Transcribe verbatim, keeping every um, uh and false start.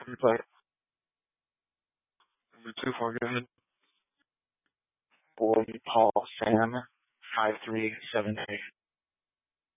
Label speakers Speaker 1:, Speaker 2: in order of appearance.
Speaker 1: Replay. Number two four, go ahead. Boy Paul Sam five three seven eight.